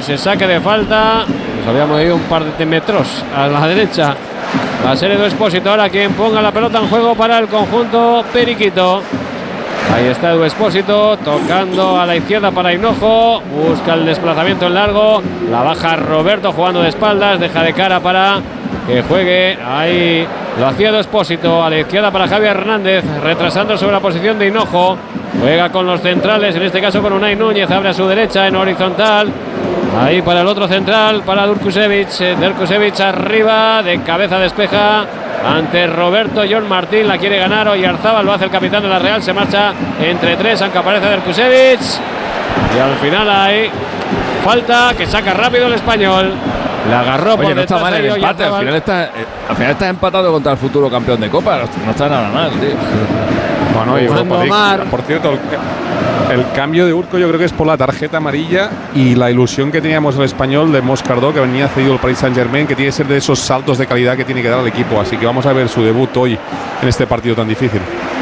ese saque de falta. Nos habíamos ido un par de metros a la derecha. Va a ser Edu Expósito ahora quien ponga la pelota en juego para el conjunto periquito. Ahí está Edu Expósito tocando a la izquierda para Hinojo. Busca el desplazamiento en largo. La baja Roberto jugando de espaldas. Deja de cara para que juegue. Ahí lo hacía Edu Expósito. A la izquierda para Javier Hernández. Retrasando sobre la posición de Hinojo. Juega con los centrales. En este caso con Unai Núñez. Abre a su derecha en horizontal. Ahí para el otro central, para Durkusevich. Durkusevich arriba, de cabeza despeja ante Roberto. John Martín la quiere ganar. Oyarzábal lo hace el capitán de la Real. Se marcha entre tres, aunque aparece Durkusevich. Y al final hay falta que saca rápido el español. La agarró por no está mal el empate. Al final está empatado contra el futuro campeón de Copa. No está nada mal, tío. Bueno, y por cierto, el cambio de Urco yo creo que es por la tarjeta amarilla y la ilusión que teníamos el español de Moscardó, que venía cedido el Paris Saint-Germain, que tiene que ser de esos saltos de calidad que tiene que dar al equipo. Así que vamos a ver su debut hoy en este partido tan difícil.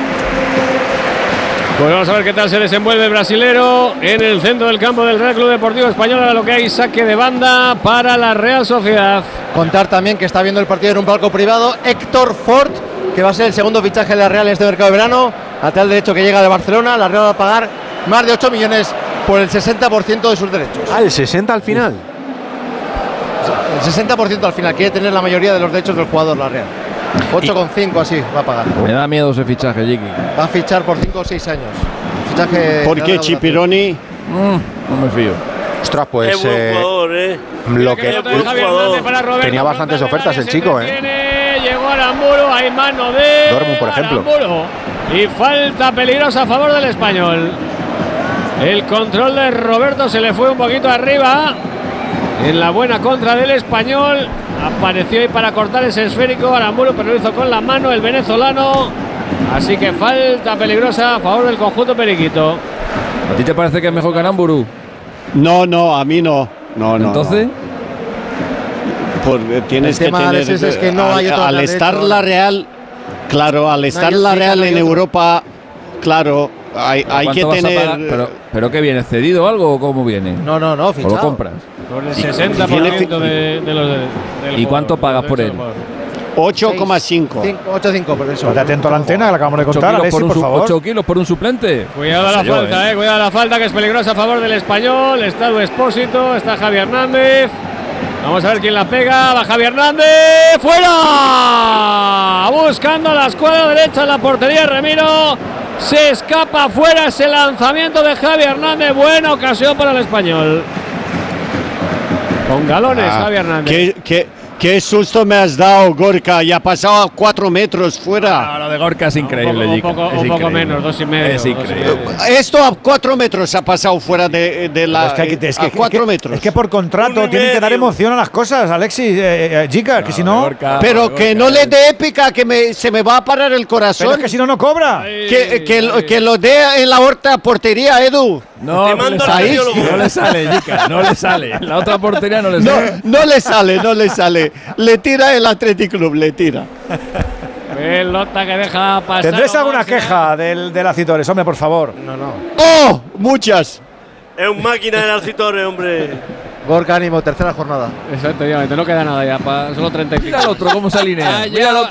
Pues vamos a ver qué tal se desenvuelve el brasilero en el centro del campo del Real Club Deportivo Español. Ahora lo que hay, saque de banda para la Real Sociedad. Contar también que está viendo el partido en un palco privado Héctor Fort, que va a ser el segundo fichaje de la Real en este mercado de verano. Lateral derecho que llega de Barcelona. La Real va a pagar más de 8 millones por el 60% de sus derechos. Ah, el 60 al final. El 60% al final. Quiere tener la mayoría de los derechos del jugador la Real. 8,5 así va a pagar. Me da miedo ese fichaje, Jiki. Va a fichar por 5 o 6 años. Fichaje. ¿Por qué Chipironi? No me fío. Ostras, pues es buen jugador, lo que tenía bastantes ofertas el chico, Llegó Aramburu, hay mano de Dortmund, por ejemplo. Aramburu. Y falta peligrosa a favor del español. El control de Roberto se le fue un poquito arriba. En la buena contra del español. Apareció ahí para cortar ese esférico Aramburu, pero lo hizo con la mano el venezolano. Así que falta peligrosa a favor del conjunto periquito. ¿A ti te parece que es mejor que Aramburu? No, a mí no. ¿Entonces? Pues tienes que tener es que no hay otro al estar la Real, claro, al estar la Real en Europa, claro, hay que tener. ¿Pero qué viene? ¿Cedido o algo o cómo viene? No, fichado. ¿O lo compras? Con el 60% de los del ¿Y cuánto pagas por él? 8,5. 8,5 por eso. Estate atento a la antena, que la acabamos de contar, Alexis, por favor. 8 kilos por un suplente. Cuidado a la falta, cuidado a la falta, que es peligrosa a favor del español. Está Edu Expósito, está Javi Hernández. Vamos a ver quién la pega. Va Javi Hernández. ¡Fuera! Buscando la escuadra derecha en la portería. Remiro se escapa fuera. Ese lanzamiento de Javi Hernández. Buena ocasión para el español. Con galones, Javi Hernández. Qué susto me has dado, Gorka. Ya ha pasado a 4 metros fuera. Lo de Gorka es increíble, un poco menos, 2,5. Es increíble. Esto a 4 metros ha pasado fuera de la. A 4 metros. Es que por contrato tienen que dar emoción a las cosas, Alexis, Jica, que si no. Gorka, pero que no le dé épica, que se me va a parar el corazón. Pero es que si no cobra. Que lo dé en la horta portería, Edu. No le sale, Jica, no le sale. En la otra portería no le sale. No le sale. Le tira el Athletic Club, le tira. Pelota que deja pasar. ¿Tendréis alguna queja del Acitores? Hombre, por favor. No. ¡Oh! Muchas. Es un máquina del Acitores, hombre. Gorka, ánimo, tercera jornada. Exactamente, no queda nada ya, solo 35. Mira al otro cómo se alinea.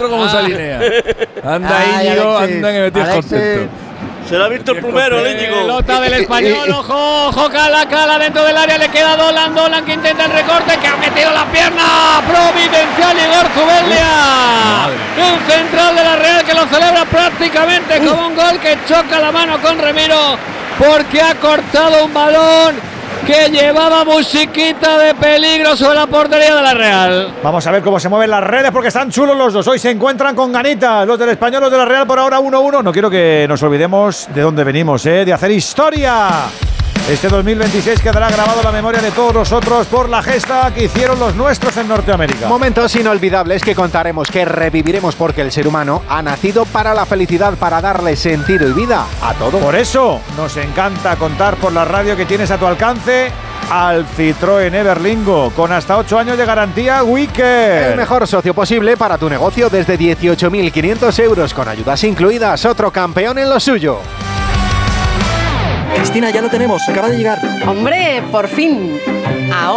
Anda, Íñigo, anda que me tienes contento. Se lo ha visto el primero, el Íñigo. Pelota del español, ojo, cala dentro del área, le queda Dolan que intenta el recorte, que ha metido la pierna providencial Igor Zubeldia. Un central de la Real que lo celebra prácticamente como un gol, que choca la mano con Remiro porque ha cortado un balón que llevaba musiquita de peligro sobre la portería de la Real. Vamos a ver cómo se mueven las redes, porque están chulos los dos. Hoy se encuentran con ganitas, los del español, los de la Real, por ahora 1-1. No quiero que nos olvidemos de dónde venimos, de hacer historia. Este 2026 quedará grabado en la memoria de todos nosotros por la gesta que hicieron los nuestros en Norteamérica. Momentos inolvidables que contaremos, que reviviremos, porque el ser humano ha nacido para la felicidad, para darle sentido y vida a todo. Por eso nos encanta contar por la radio que tienes a tu alcance al Citroën Everlingo, con hasta 8 años de garantía Wicked. El mejor socio posible para tu negocio desde 18.500 euros, con ayudas incluidas. Otro campeón en lo suyo. Cristina, ya lo tenemos, acaba de llegar. Hombre, por fin. Ahora